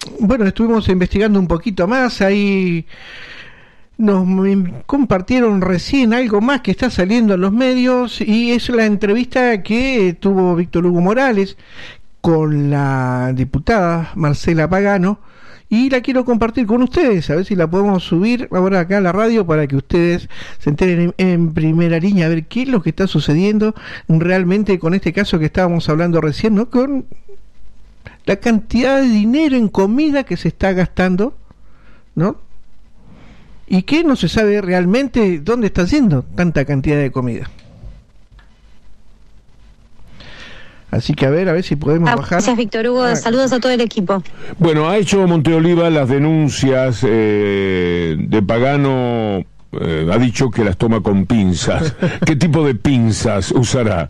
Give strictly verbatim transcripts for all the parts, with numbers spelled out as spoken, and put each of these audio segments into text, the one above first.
bueno, estuvimos investigando un poquito más, ahí nos compartieron recién algo más que está saliendo en los medios, y es la entrevista que tuvo Víctor Hugo Morales con la diputada Marcela Pagano, y la quiero compartir con ustedes, a ver si la podemos subir ahora acá a la radio para que ustedes se enteren en, en primera línea, a ver qué es lo que está sucediendo realmente con este caso que estábamos hablando recién, ¿no? Con la cantidad de dinero en comida que se está gastando, ¿no? Y que no se sabe realmente dónde está yendo tanta cantidad de comida. Así que a ver, a ver si podemos ah, bajar. Gracias, Víctor Hugo. Ah, saludos a todo el equipo. Bueno, ha hecho Monteoliva las denuncias eh, de Pagano, eh, ha dicho que las toma con pinzas. ¿Qué tipo de pinzas usará?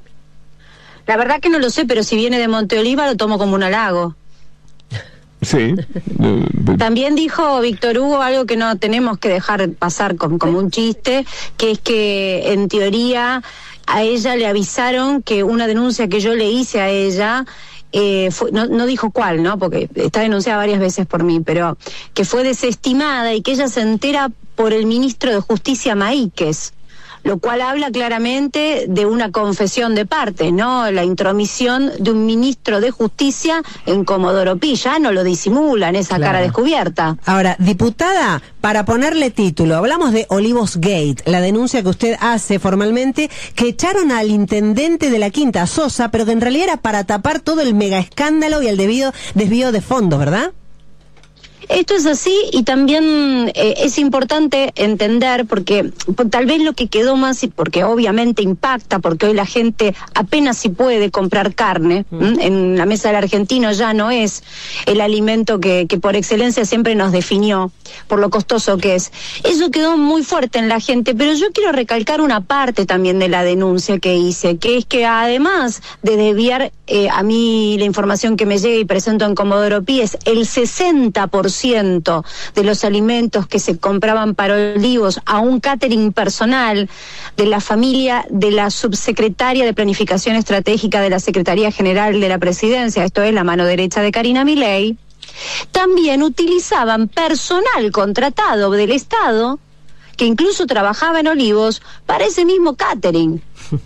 La verdad que no lo sé, pero si viene de Monteoliva lo tomo como un halago. Sí. También dijo Víctor Hugo algo que no tenemos que dejar pasar como, como un chiste, que es que en teoría a ella le avisaron que una denuncia que yo le hice a ella, eh, fue, no, no dijo cuál, ¿no? Porque está denunciada varias veces por mí, pero que fue desestimada y que ella se entera por el ministro de Justicia Maíquez, lo cual habla claramente de una confesión de parte, ¿no? La intromisión de un ministro de Justicia en Comodoro Pi, ya no lo disimulan, esa claro. cara descubierta. Ahora, diputada, para ponerle título, hablamos de Olivos Gate, la denuncia que usted hace formalmente, que echaron al intendente de la Quinta, Sosa, pero que en realidad era para tapar todo el mega escándalo y el debido desvío de fondos, ¿verdad? Esto es así, y también eh, es importante entender, porque pues, tal vez lo que quedó más, y porque obviamente impacta, porque hoy la gente apenas si puede comprar carne, mm. en la mesa del argentino ya no es el alimento que, que por excelencia siempre nos definió, por lo costoso que es. Eso quedó muy fuerte en la gente, pero yo quiero recalcar una parte también de la denuncia que hice, que es que además de desviar eh, a mí la información que me llega y presento en Comodoro Pi, es el sesenta por ciento de los alimentos que se compraban para Olivos a un catering personal de la familia de la subsecretaria de Planificación Estratégica de la Secretaría General de la Presidencia, esto es la mano derecha de Karina Milei, también utilizaban personal contratado del Estado que incluso trabajaba en Olivos para ese mismo catering.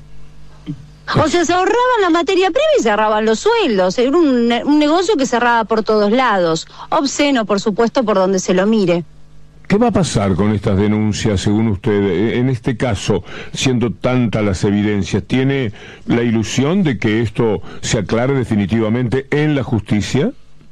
O sea, se ahorraban la materia prima y se ahorraban los sueldos. Era un, un negocio que cerraba por todos lados. Obsceno, por supuesto, por donde se lo mire. ¿Qué va a pasar con estas denuncias, según usted? En este caso, siendo tantas las evidencias, ¿tiene la ilusión de que esto se aclare definitivamente en la justicia?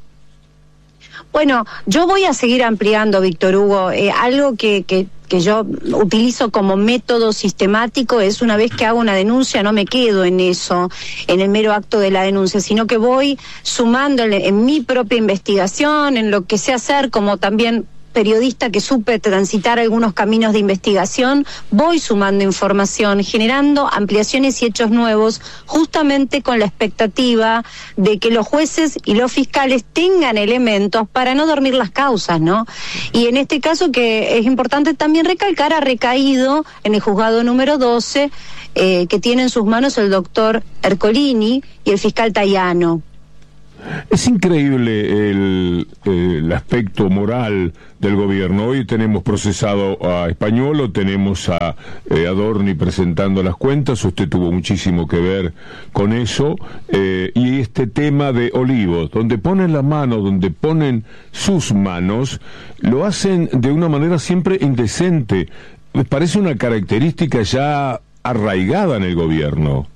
Bueno, yo voy a seguir ampliando, Víctor Hugo. Eh, algo que... que que yo utilizo como método sistemático es, una vez que hago una denuncia, no me quedo en eso, en el mero acto de la denuncia, sino que voy sumándole en mi propia investigación, en lo que sé hacer, como también periodista que supe transitar algunos caminos de investigación, voy sumando información, generando ampliaciones y hechos nuevos, justamente con la expectativa de que los jueces y los fiscales tengan elementos para no dormir las causas, ¿no? Y en este caso, que es importante también recalcar, ha recaído en el juzgado número doce, eh, que tiene en sus manos el doctor Ercolini y el fiscal Tayano. Es increíble el, el aspecto moral del gobierno. Hoy tenemos procesado a Españolo, tenemos a eh, Adorni presentando las cuentas, usted tuvo muchísimo que ver con eso, eh, y este tema de Olivos, donde ponen la mano, donde ponen sus manos, lo hacen de una manera siempre indecente. Me parece una característica ya arraigada en el gobierno.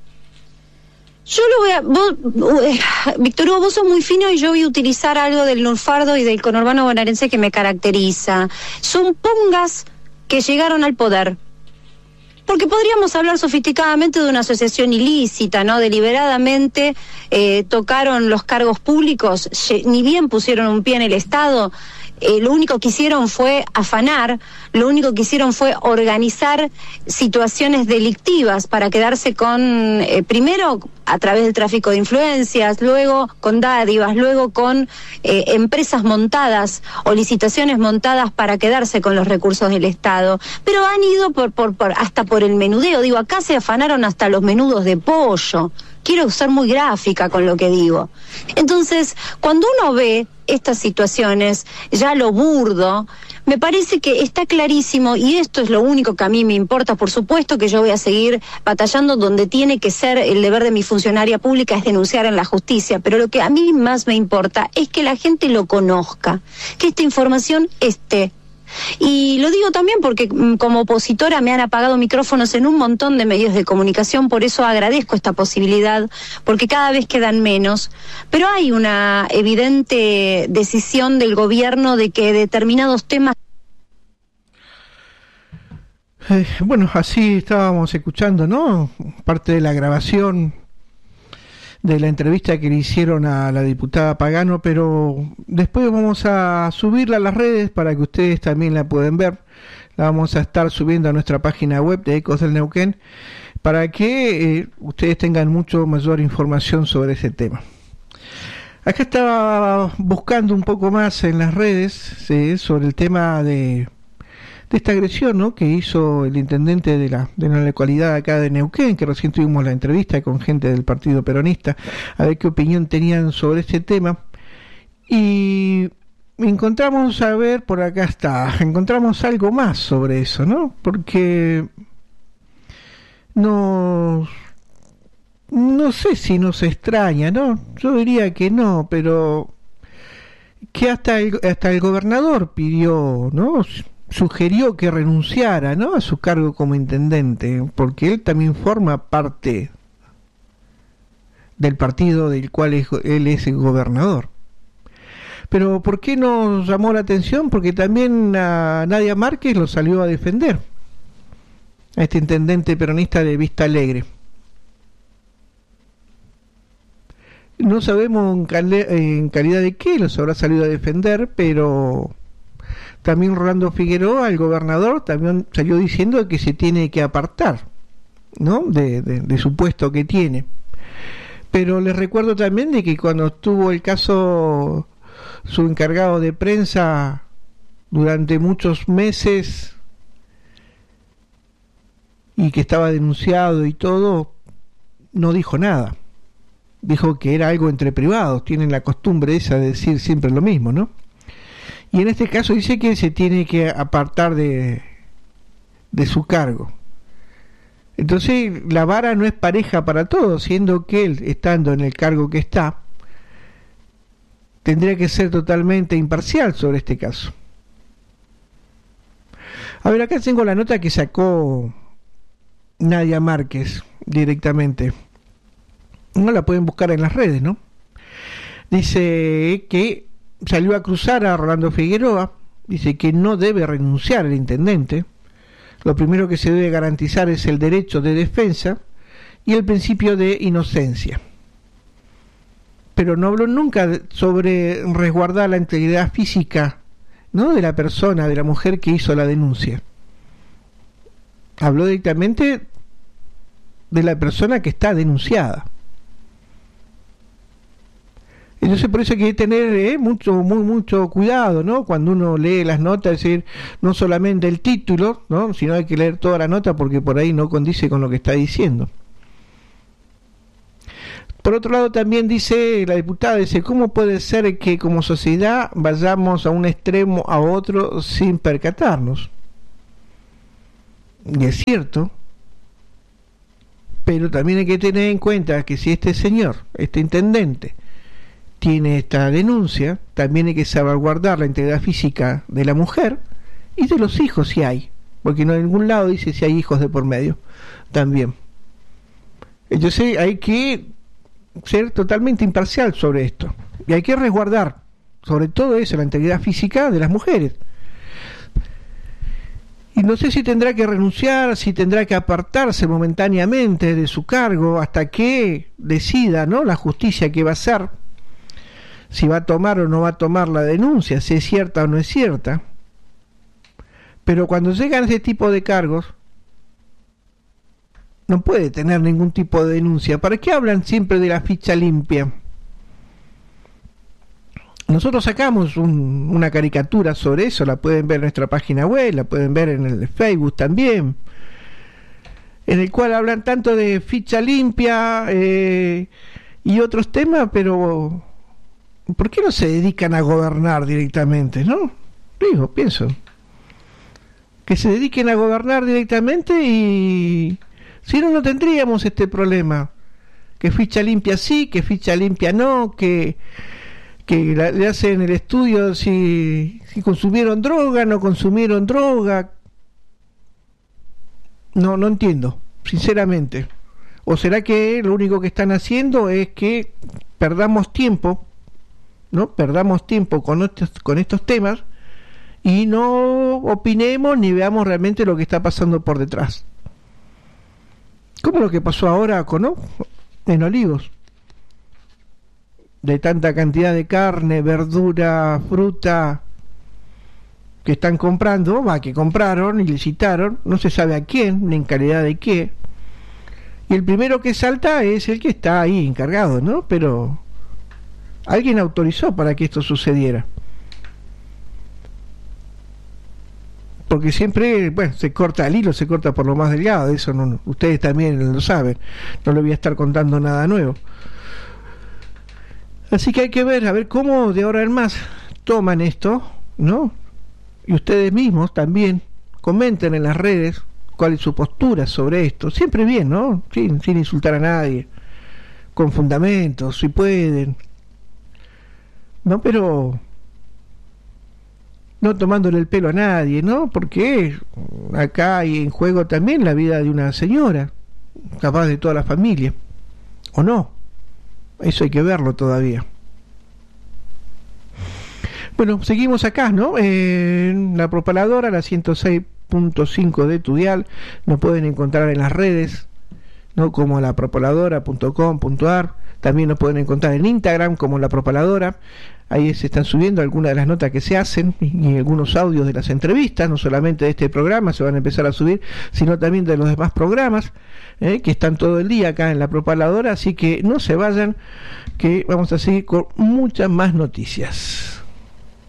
Yo lo voy a... Vos, eh, Víctor Hugo, vos sos muy fino y yo voy a utilizar algo del lunfardo y del conurbano bonaerense que me caracteriza. Son pungas que llegaron al poder. Porque podríamos hablar sofisticadamente de una asociación ilícita, ¿no? Deliberadamente eh, tocaron los cargos públicos, ni bien pusieron un pie en el Estado. Eh, lo único que hicieron fue afanar, lo único que hicieron fue organizar situaciones delictivas para quedarse con, eh, primero a través del tráfico de influencias, luego con dádivas, luego con eh, empresas montadas o licitaciones montadas para quedarse con los recursos del Estado. Pero han ido por, por, por hasta por el menudeo, digo, acá se afanaron hasta los menudos de pollo, quiero ser muy gráfica con lo que digo. Entonces, cuando uno ve estas situaciones, ya lo burdo, me parece que está clarísimo, y esto es lo único que a mí me importa. Por supuesto que yo voy a seguir batallando donde tiene que ser el deber de mi funcionaria pública, es denunciar en la justicia, pero lo que a mí más me importa es que la gente lo conozca, que esta información esté. Y lo digo también porque como opositora me han apagado micrófonos en un montón de medios de comunicación, por eso agradezco esta posibilidad, porque cada vez quedan menos, pero hay una evidente decisión del gobierno de que determinados temas... Eh, bueno, así estábamos escuchando, ¿no? Parte de la grabación de la entrevista que le hicieron a la diputada Pagano, pero después vamos a subirla a las redes para que ustedes también la puedan ver. La vamos a estar subiendo a nuestra página web de Ecos del Neuquén para que eh, ustedes tengan mucho mayor información sobre ese tema. Acá estaba buscando un poco más en las redes, ¿sí?, sobre el tema de de esta agresión, ¿no?, que hizo el intendente de la de la localidad acá de Neuquén, que recién tuvimos la entrevista con gente del Partido Peronista, a ver qué opinión tenían sobre este tema. Y encontramos, a ver, por acá está, encontramos algo más sobre eso, ¿no? Porque nos... no sé si nos extraña, ¿no? Yo diría que no, pero que hasta el, hasta el gobernador pidió, ¿no?, sugirió que renunciara, ¿no?, a su cargo como intendente, porque él también forma parte del partido del cual es, él es el gobernador. Pero ¿por qué nos llamó la atención? Porque también a Nadia Márquez lo salió a defender, a este intendente peronista de Vista Alegre. No sabemos en, cal- en calidad de qué los habrá salido a defender, pero también Rolando Figueroa, el gobernador, también salió diciendo que se tiene que apartar, ¿no?, de, de, de su puesto que tiene. Pero les recuerdo también de que cuando estuvo el caso, su encargado de prensa durante muchos meses y que estaba denunciado y todo, no dijo nada. Dijo que era algo entre privados. Tienen la costumbre esa de decir siempre lo mismo, ¿no? Y en este caso dice que se tiene que apartar de, de su cargo. Entonces la vara no es pareja para todos, siendo que él, estando en el cargo que está, tendría que ser totalmente imparcial sobre este caso. A ver, acá tengo la nota que sacó Nadia Márquez directamente. No la pueden buscar en las redes, ¿no? Dice que salió a cruzar a Rolando Figueroa, dice que no debe renunciar el intendente. Lo primero que se debe garantizar es el derecho de defensa y el principio de inocencia. Pero no habló nunca sobre resguardar la integridad física, ¿no?, de la persona, de la mujer que hizo la denuncia. Habló directamente de la persona que está denunciada. Entonces por eso hay que tener eh, mucho muy mucho cuidado, ¿no?, cuando uno lee las notas, es decir, no solamente el título, ¿no?, sino hay que leer toda la nota porque por ahí no condice con lo que está diciendo. Por otro lado también dice la diputada, dice, ¿cómo puede ser que como sociedad vayamos a un extremo a otro sin percatarnos? Y es cierto, pero también hay que tener en cuenta que si este señor, este intendente, tiene esta denuncia, también hay que salvaguardar la integridad física de la mujer y de los hijos si hay, porque no en ningún lado dice si hay hijos de por medio también. Entonces hay que ser totalmente imparcial sobre esto y hay que resguardar sobre todo eso, la integridad física de las mujeres. Y no sé si tendrá que renunciar, si tendrá que apartarse momentáneamente de su cargo hasta que decida, ¿no?, la justicia qué va a hacer, si va a tomar o no va a tomar la denuncia, si es cierta o no es cierta. Pero cuando llegan a ese tipo de cargos, no puede tener ningún tipo de denuncia. ¿Para qué hablan siempre de la ficha limpia? Nosotros sacamos un, una caricatura sobre eso, la pueden ver en nuestra página web, la pueden ver en el Facebook también. en el cual hablan tanto de ficha limpia eh, y otros temas, pero ¿por qué no se dedican a gobernar directamente, no? Digo, pienso que se dediquen a gobernar directamente y si no, no tendríamos este problema, que ficha limpia sí, que ficha limpia no, que que la, le hacen el estudio si, si consumieron droga, no consumieron droga. No, no entiendo, sinceramente. ¿O será que lo único que están haciendo es que perdamos tiempo, ¿no? Perdamos tiempo con estos, con estos temas y no opinemos ni veamos realmente lo que está pasando por detrás? Como lo que pasó ahora con, ¿no? en Olivos. De tanta cantidad de carne, verdura, fruta que están comprando, va, que compraron y licitaron, no se sabe a quién, ni en calidad de qué. Y el primero que salta es el que está ahí encargado, ¿no? Pero alguien autorizó para que esto sucediera. Porque siempre, bueno, se corta el hilo, se corta por lo más delgado, eso no, ustedes también lo saben, no le voy a estar contando nada nuevo. Así que hay que ver, a ver cómo de ahora en más toman esto, ¿no? Y ustedes mismos también comenten en las redes cuál es su postura sobre esto, siempre bien, ¿no? Sin, sin insultar a nadie, con fundamentos, si pueden, ¿no? Pero no tomándole el pelo a nadie, ¿no? Porque acá hay en juego también la vida de una señora, capaz de toda la familia, ¿o no? Eso hay que verlo todavía. Bueno, seguimos acá, ¿no? Eh, en la propaladora, la ciento seis punto cinco de tu dial, nos pueden encontrar en las redes, ¿no? Como la propaladora punto com punto a r. También nos pueden encontrar en Instagram como la propaladora. Ahí se están subiendo algunas de las notas que se hacen y algunos audios de las entrevistas, no solamente de este programa se van a empezar a subir, sino también de los demás programas eh, que están todo el día acá en la propaladora, así que no se vayan, que vamos a seguir con muchas más noticias.